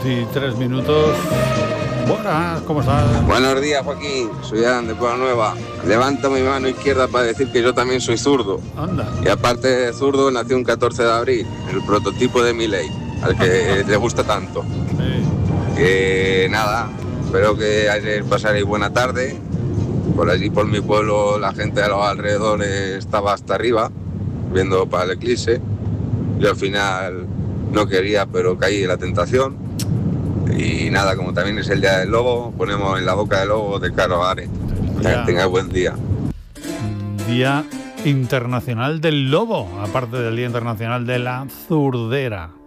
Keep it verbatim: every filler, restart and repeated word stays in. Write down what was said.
y tres minutos. Buenas, ¿cómo estás? Buenos días, Joaquín. Soy Adán de Puebla Nueva. Levanto mi mano izquierda para decir que yo también soy zurdo. Anda. Y aparte de zurdo, nací un catorce de abril, el prototipo de Milei, al que le gusta tanto. Sí. Que nada, espero que ayer pasaréis buena tarde. Por allí, por mi pueblo, la gente de los alrededores estaba hasta arriba, viendo para el eclipse. Yo al final no quería, pero caí en la tentación. Y nada, como también es el día del lobo, ponemos en la boca del lobo de Caro Are. Que tenga buen día. Día Internacional del Lobo, aparte del Día Internacional de la Zurdera.